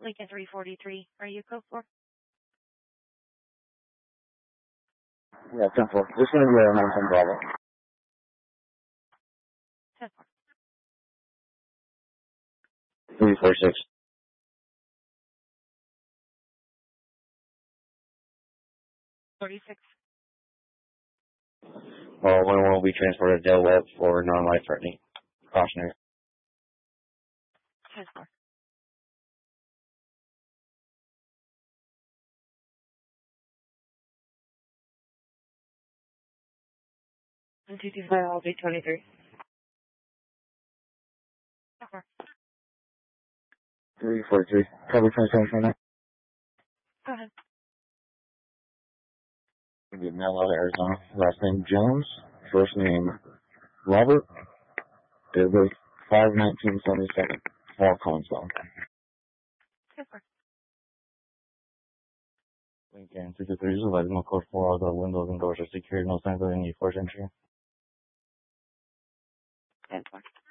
Lincoln 343. Are you code 4? Yeah, 10-4. Just gonna be a 9-10 Bravo. 10-4. 346. 46. 1 will be transported to Del Webb for non-life threatening. Cautionary. 10-4. And 225, I'll be 23. 10-4. 343. Cover 27. Go ahead. Mello, Arizona. Last name Jones. First name Robert. Date of birth 5/1977. Small console. 10-4. Lincoln 223 is advising code 4. All the windows and doors are secured. No signs of any forced entry. 10-4.